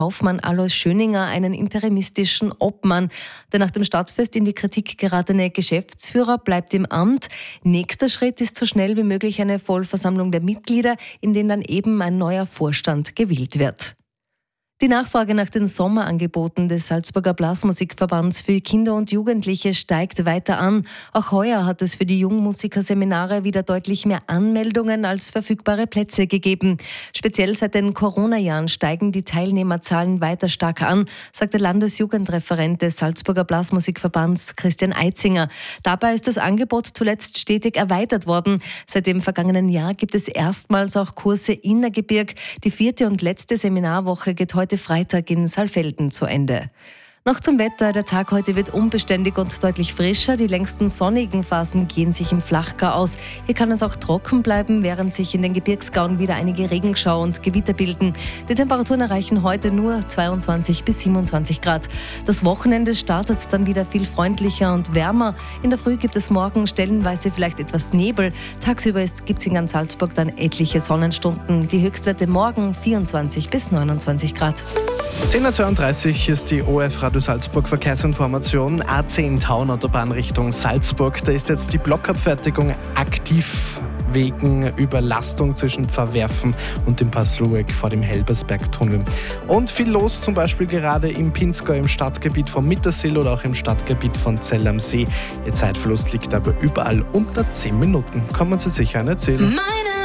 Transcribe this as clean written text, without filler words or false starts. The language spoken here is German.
Kaufmann Alois Schöninger einen interimistischen Obmann. Der nach dem Stadtfest in die Kritik geratene Geschäftsführer bleibt im Amt. Nächster Schritt ist so schnell wie möglich eine Vollversammlung der Mitglieder, in denen dann eben ein neuer Vorstand gewählt wird. Die Nachfrage nach den Sommerangeboten des Salzburger Blasmusikverbands für Kinder und Jugendliche steigt weiter an. Auch heuer hat es für die Jungmusikerseminare wieder deutlich mehr Anmeldungen als verfügbare Plätze gegeben. Speziell seit den Corona-Jahren steigen die Teilnehmerzahlen weiter stark an, sagt der Landesjugendreferent des Salzburger Blasmusikverbands Christian Eitzinger. Dabei ist das Angebot zuletzt stetig erweitert worden. Seit dem vergangenen Jahr gibt es erstmals auch Kurse Innergebirg. Die 4. und letzte Seminarwoche geht heute Freitag in Saalfelden zu Ende. Noch zum Wetter. Der Tag heute wird unbeständig und deutlich frischer. Die längsten sonnigen Phasen gehen sich im Flachgau aus. Hier kann es auch trocken bleiben, während sich in den Gebirgsgauen wieder einige Regenschau und Gewitter bilden. Die Temperaturen erreichen heute nur 22 bis 27 Grad. Das Wochenende startet dann wieder viel freundlicher und wärmer. In der Früh gibt es morgen stellenweise vielleicht etwas Nebel. Tagsüber gibt es in ganz Salzburg dann etliche Sonnenstunden. Die Höchstwerte morgen 24 bis 29 Grad. 10.32 Uhr ist die OF Radio Salzburg Verkehrsinformation. A10 Tauern-Autobahn Richtung Salzburg. Da ist jetzt die Blockabfertigung aktiv wegen Überlastung zwischen Pfarrwerfen und dem Passrueck vor dem Helbersbergtunnel. Und viel los, zum Beispiel gerade im Pinzgau im Stadtgebiet von Mittersill oder auch im Stadtgebiet von Zell am See. Ihr Zeitverlust liegt aber überall unter 10 Minuten. Kann man sich sicher erzählen.